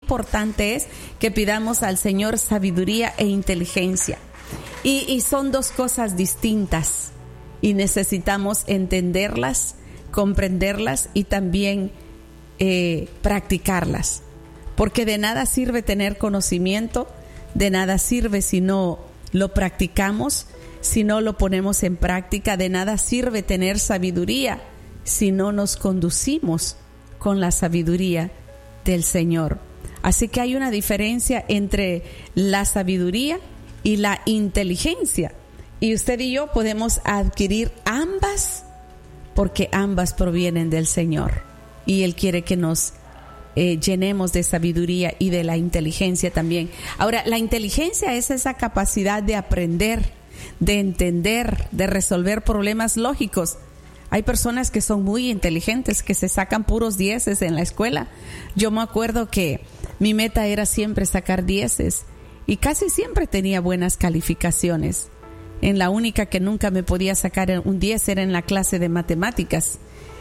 importante es que pidamos al Señor sabiduría e inteligencia. Y son dos cosas distintas y necesitamos entenderlas, comprenderlas y también practicarlas. Porque de nada sirve tener conocimiento, de nada sirve si no lo practicamos, si no lo ponemos en práctica. De nada sirve tener sabiduría si no nos conducimos con la sabiduría del Señor. Así que hay una diferencia entre la sabiduría y la inteligencia. Y usted y yo podemos adquirir ambas porque ambas provienen del Señor. Y Él quiere que nos llenemos de sabiduría y de la inteligencia también. Ahora, la inteligencia es esa capacidad de aprender, de entender, de resolver problemas lógicos. Hay personas que son muy inteligentes, que se sacan puros 10 en la escuela. Yo me acuerdo que mi meta era siempre sacar 10 y casi siempre tenía buenas calificaciones. En la única que nunca me podía sacar un 10 era en la clase de matemáticas,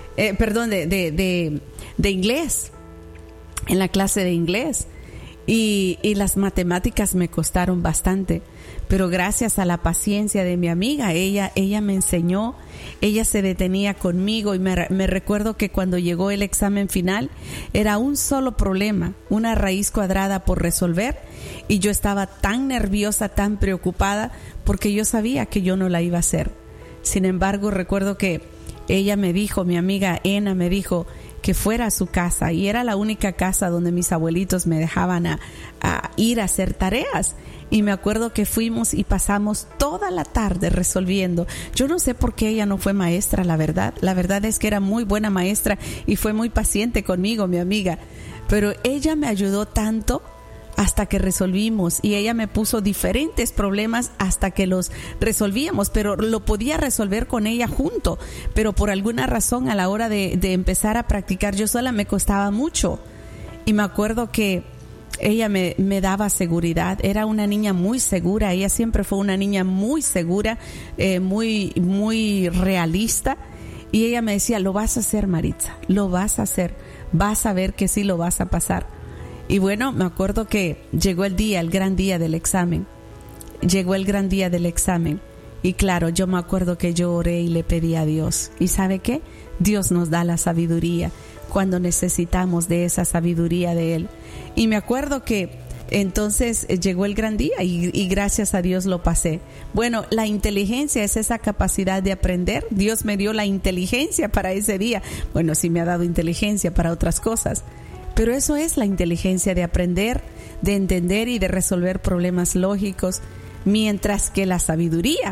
de inglés, en la clase de inglés. Y las matemáticas me costaron bastante, pero gracias a la paciencia de mi amiga, ella me enseñó, ella se detenía conmigo y me recuerdo que cuando llegó el examen final era un solo problema, una raíz cuadrada por resolver, y yo estaba tan nerviosa, tan preocupada, porque yo sabía que yo no la iba a hacer. Sin embargo, recuerdo que ella me dijo, mi amiga Ena me dijo que fuera a su casa, y era la única casa donde mis abuelitos me dejaban a ir a hacer tareas. Y me acuerdo que fuimos y pasamos toda la tarde resolviendo. Yo no sé por qué ella no fue maestra, la verdad. La verdad es que era muy buena maestra y fue muy paciente conmigo, mi amiga. Pero ella me ayudó tanto hasta que resolvimos, y ella me puso diferentes problemas hasta que los resolvíamos, pero lo podía resolver con ella junto. Pero por alguna razón a la hora de empezar a practicar yo sola me costaba mucho. Y me acuerdo que ella me daba seguridad. Era una niña muy segura, ella siempre fue una niña muy segura, muy realista, y ella me decía, lo vas a hacer, Maritza, lo vas a hacer, vas a ver que sí lo vas a pasar. Y bueno, me acuerdo que llegó el gran día del examen. Y claro, yo me acuerdo que yo oré y le pedí a Dios. ¿Y sabe qué? Dios nos da la sabiduría cuando necesitamos de esa sabiduría de Él. Y me acuerdo que entonces llegó el gran día y gracias a Dios lo pasé. Bueno, la inteligencia es esa capacidad de aprender. Dios me dio la inteligencia para ese día. Bueno, sí me ha dado inteligencia para otras cosas, pero eso es la inteligencia, de aprender, de entender y de resolver problemas lógicos, mientras que la sabiduría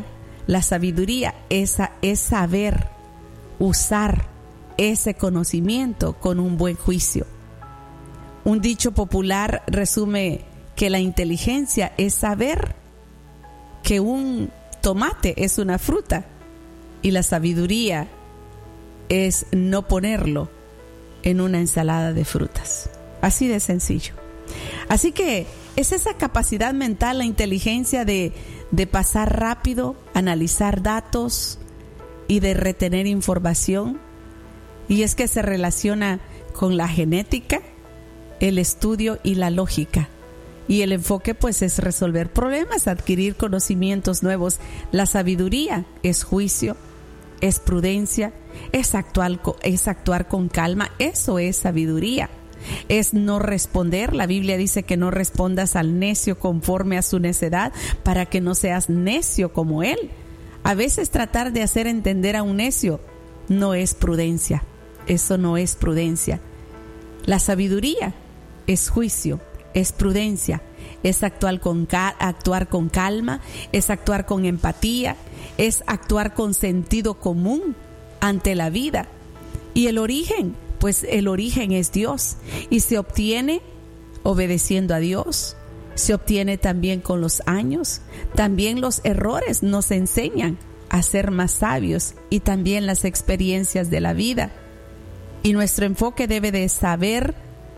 es saber usar ese conocimiento con un buen juicio. Un dicho popular resume que la inteligencia es saber que un tomate es una fruta, y la sabiduría es no ponerlo en una ensalada de frutas. Así de sencillo. Así que es esa capacidad mental, la inteligencia de pasar rápido, analizar datos y de retener información. Y es que se relaciona con la genética, el estudio y la lógica. Y el enfoque pues es resolver problemas, adquirir conocimientos nuevos. La sabiduría es juicio, es prudencia, es actuar con calma. Eso es sabiduría. Es no responder. La Biblia dice que no respondas al necio conforme a su necedad, para que no seas necio como él. A veces tratar de hacer entender a un necio no es prudencia. Eso no es prudencia. La sabiduría es juicio, es prudencia, es actuar con calma, es actuar con empatía, es actuar con sentido común ante la vida. Y el origen es Dios, y se obtiene obedeciendo a Dios, se obtiene también con los años. También los errores nos enseñan a ser más sabios, y también las experiencias de la vida. Y nuestro enfoque debe de ser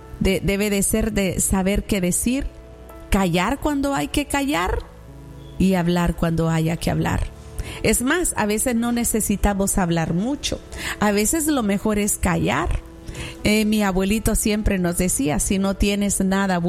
de saber qué decir, callar cuando hay que callar y hablar cuando haya que hablar. Es más, a veces no necesitamos hablar mucho. A veces lo mejor es callar. Mi abuelito siempre nos decía, si no tienes nada